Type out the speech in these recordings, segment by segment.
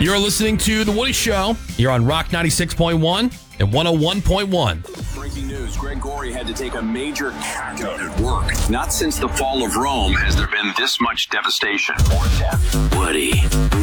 You're listening to The Woody Show. You're on Rock 96.1 and 101.1. Breaking news, Greg Gorey had to take a major tack out at work. Not since the fall of Rome has there been this much devastation or death. Woody.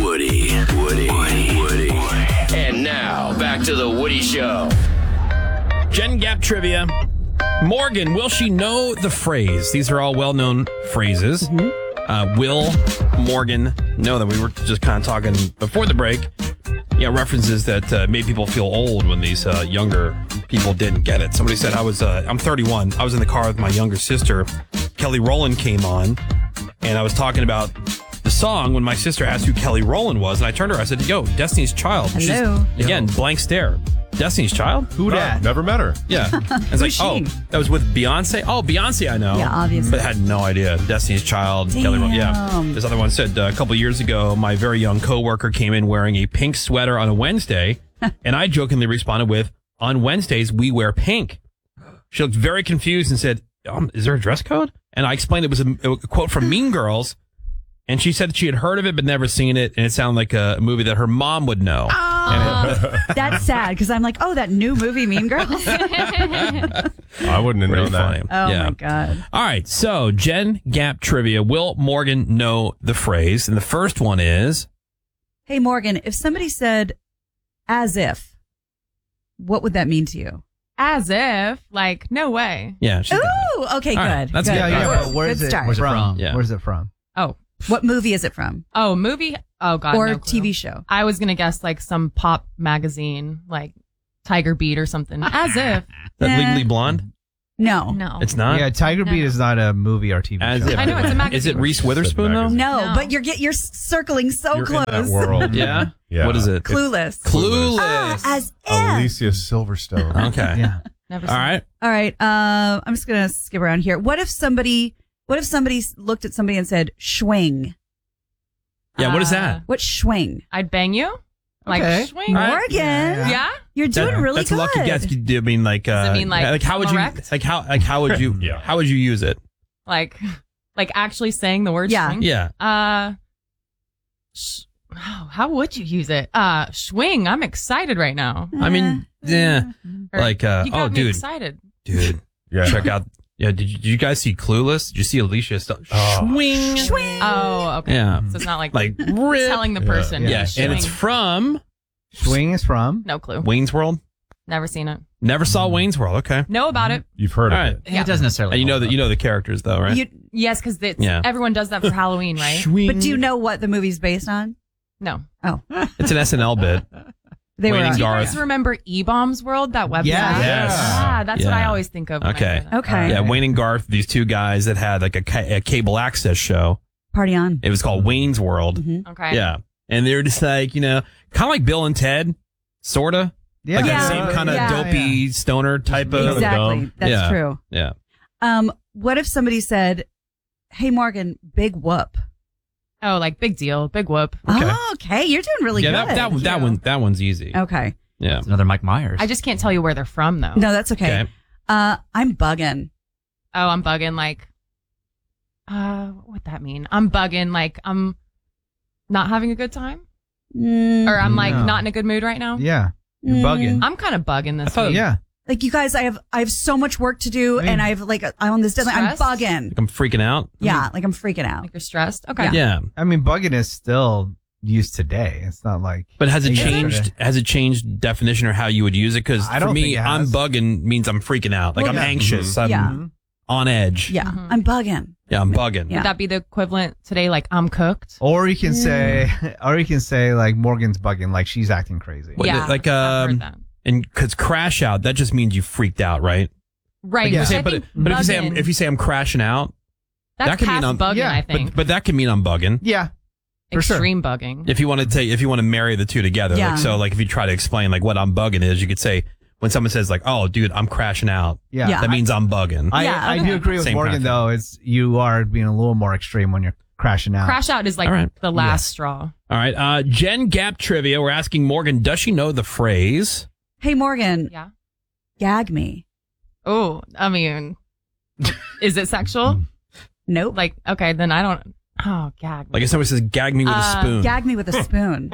And now, back to The Woody Show. Gen Gap trivia. Morgan, will she know the phrase? These are all well-known phrases. Will Morgan know them? We were just kind of talking before the break. Yeah, references that made people feel old when these younger people didn't get it. Somebody said I'm 31. I was in the car with my younger sister. Kelly Rowland came on, and I was talking about the song when my sister asked who Kelly Rowland was, and I turned to her. I said, "Yo, Destiny's Child." Hello. Again, blank stare. Destiny's Child? Who dat? Never met her. Yeah. I was like, oh, that was with Beyonce? Oh, Beyonce, I know. Yeah, obviously. But I had no idea. Destiny's Child, Kelly Rowland. Yeah. This other one said, a couple years ago, my very young coworker came in wearing a pink sweater on a Wednesday, and I jokingly responded with, on Wednesdays, we wear pink. She looked very confused and said, is there a dress code? And I explained it was a quote from Mean Girls, and she said that she had heard of it but never seen it, and it sounded like a movie that her mom would know. That's sad because I'm like, oh, that new movie, Mean Girls. I wouldn't have known that. Funny. Oh, Yeah. my God. All right, so Gen Gap trivia. Will Morgan know the phrase? And the first one is, Hey, Morgan, if somebody said as if, what would that mean to you? As if, like, no way. yeah. she's got it. Ooh, okay, All right, good. that's good. good. Yeah, but where is Good it start. from? Yeah. Where's it from? Oh, What movie is it from? movie? Oh, God. Or no clue. TV show? I was going to guess, like, some pop magazine, like Tiger Beat or something. As if. That Legally Blonde? No. No. It's not? Yeah, Tiger Beat is not a movie or TV As show. if. I know, it's a magazine. Is it Reese Witherspoon, though? No, No. but you're circling so You're close. in that world. Yeah? Yeah. What is it? Clueless. Clueless. As if. Alicia Silverstone. Okay. Yeah. Never All seen right. All right. I'm just gonna skip around here. What if somebody looked at somebody and said "schwing"? Yeah, what is that? What's schwing? I'd bang you? Like, Okay. swing? All right. Morgan, Yeah? you're doing really That's good. a lucky guess. Do you mean like Does it mean, like, how would you erect? how would you Yeah. how would you use it? Like actually saying the word Yeah. swing? Yeah. How would you use it? Swing. I'm excited right now. I mean, yeah. Or, Like you got oh me dude. excited. Dude. Yeah. Check out. Yeah, did you guys see Clueless? Did you see Alicia stuff? Swing. Schwing. Oh, okay. Yeah. So it's not like Like rip. telling the person. Yeah, and it's Swing. from Swing is from. No clue. Wayne's World. Never seen it. Never saw Wayne's World. Okay. Know about it. You've heard All of right. it. Yeah. It doesn't necessarily. And you know the characters though, right? Yes, because Yeah. everyone does that for Halloween, right? Swing. But do you know what the movie's based on? No. Oh, It's an SNL bit. they Wayne were. and Do you Garth. guys remember E-Bombs World, that website? Yes. Yeah, that's what Yeah. I always think of. when I Okay. hear that. Okay. Yeah, Wayne and Garth, these two guys that had like a cable access show. Party on. It was called Wayne's World. Okay. Yeah. And they're just like, kind of like Bill and Ted, sort of. Yeah. Like Yeah. that same kind of Yeah. dopey stoner type of. Exactly. That's Yeah. true. Yeah. What if somebody said, "Hey, Morgan, big whoop"? Oh, like big deal, big whoop. Okay. Oh, okay. You're doing really Yeah, good. that one's easy. Okay. Yeah. It's another Mike Myers. I just can't tell you where they're from, though. No, that's okay. Okay. I'm bugging. Oh, I'm bugging. Like, what that mean? I'm bugging. Like, I'm not having a good time, or I'm like No. not in a good mood right now. Yeah. You're bugging. I'm kind of bugging this week. Yeah. Like, you guys, I have so much work to do, and I'm on this deadline. I'm Stressed? bugging. Like I'm freaking out. Yeah, like I'm freaking out. Like you're stressed. Okay. Yeah. Yeah. I mean, bugging is still used today. It's not like. But has it yesterday. changed? Has it changed definition or how you would use it? Because I for don't me, think it I'm has. bugging means I'm freaking out. Like Well, I'm yeah. anxious. I'm Yeah. on edge. Yeah, I'm bugging. Yeah, I'm bugging. Yeah. Would that be the equivalent today? Like I'm cooked. Or you can say, like Morgan's bugging, like she's acting crazy. What, Yeah, like I've heard that. and because crash out, that just means you freaked out, right? Right. Yeah. which I But think but bugging, if you say I'm crashing out, that's that can mean past I'm bugging. yeah, I think but that can mean I'm bugging. Yeah. for sure. extreme bugging. If you want to marry the two together, Yeah. like, so like if you try to explain like what I'm bugging is, you could say when someone says like, "Oh, dude, I'm crashing out," Yeah. Yeah. that means I'm bugging. I Yeah, do agree with Same Morgan kind of though. It's you are being a little more extreme when you're crashing out. Crash out is like All right. the last straw. All right, Gen Gap trivia. We're asking Morgan, does she know the phrase? Hey, Morgan, Yeah. gag me. Oh, I mean, is it sexual? Nope. Like, okay, then I don't. Oh, gag. Like if somebody says, "Gag me with a spoon." Gag me with a spoon.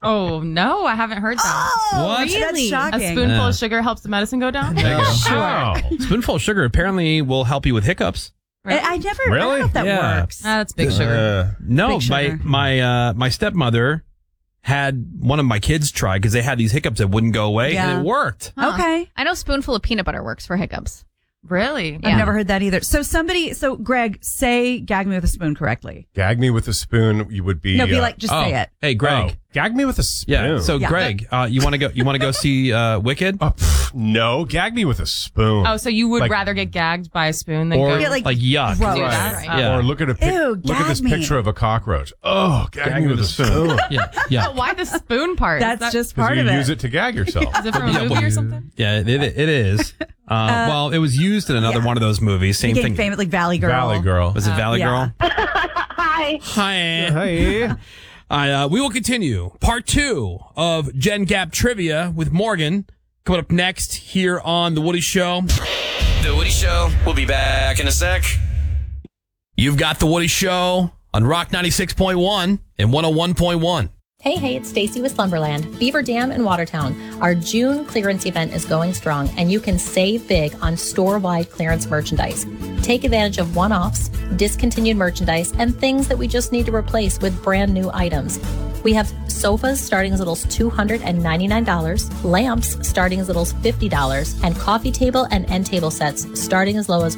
Oh, no, I haven't heard that. What? That's A shocking. spoonful of sugar helps the medicine go down? There you go. Wow. Spoonful of sugar apparently will help you with hiccups. I never Really? know if that Yeah. works. That's big sugar. No, Big sugar. my stepmother had one of my kids try because they had these hiccups that wouldn't go away, Yeah. and it worked. Okay. I know a spoonful of peanut butter works for hiccups. Really? Yeah. I've never heard that either. So Greg, say gag me with a spoon correctly. Gag me with a spoon. You would be. No, be like, just Oh, say it. hey, Greg. Oh, gag me with a spoon. Yeah. So, Yeah. Greg, you want to go see Wicked? No, gag me with a spoon. Oh, so you would Like- rather get gagged by a spoon than Or go Yeah, like, yuck? gross. do that? Right. Yeah. Or look at Ew, look at this gag me. picture of a cockroach. Oh, gag me with a spoon. Yeah. Why the spoon part? That's Is that, just Because part you of use it. it to gag yourself. Is it from a movie or something? Yeah, it is. Well, it was used in another yeah. one of those movies. Same Became thing. famous, like Valley Girl. Valley Girl. Was it Valley yeah. Girl? Hi. Hey. We will continue part 2 of Gen Gap Trivia with Morgan coming up next here on The Woody Show. The Woody Show. We'll be back in a sec. You've got The Woody Show on Rock 96.1 and 101.1. Hey, it's Stacy with Slumberland, Beaver Dam in Watertown. Our June clearance event is going strong, and you can save big on store-wide clearance merchandise. Take advantage of one-offs, discontinued merchandise, and things that we just need to replace with brand new items. We have sofas starting as little as $299, lamps starting as little as $50, and coffee table and end table sets starting as low as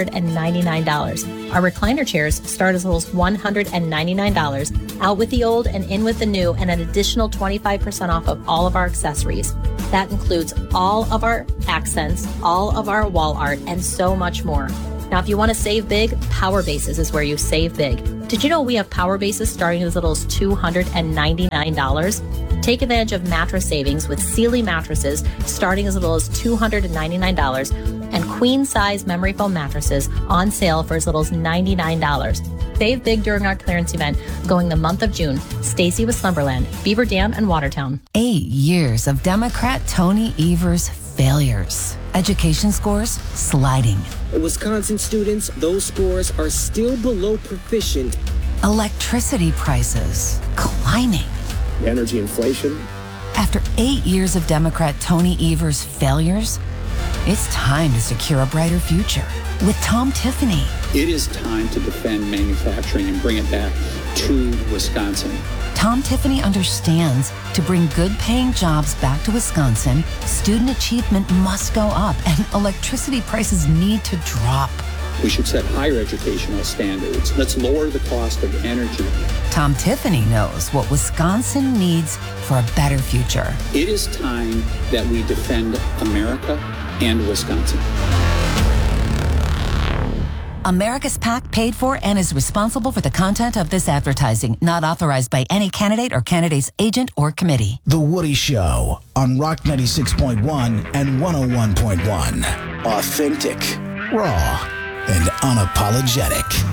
$199. Our recliner chairs start as little as $199. Out with the old and in with the new, and an additional 25% off of all of our accessories. That includes all of our accents, all of our wall art, and so much more. Now, if you want to save big, Power Bases is where you save big. Did you know we have Power Bases starting as little as $299? Take advantage of mattress savings with Sealy mattresses starting as little as $299 and queen-size memory foam mattresses on sale for as little as $99. Save big during our clearance event going the month of June. Stacy with Slumberland, Beaver Dam, and Watertown. 8 years of Democrat Tony Evers' failures. Education scores sliding. Wisconsin students, those scores are still below proficient. Electricity prices climbing. Energy inflation. After 8 years of Democrat Tony Evers' failures, it's time to secure a brighter future with Tom Tiffany. It is time to defend manufacturing and bring it back to Wisconsin. Tom Tiffany understands to bring good-paying jobs back to Wisconsin, student achievement must go up and electricity prices need to drop. We should set higher educational standards. Let's lower the cost of energy. Tom Tiffany knows what Wisconsin needs for a better future. It is time that we defend America and Wisconsin. America's PAC paid for and is responsible for the content of this advertising, not authorized by any candidate or candidate's agent or committee. The Woody Show on Rock 96.1 and 101.1. Authentic, raw, and unapologetic.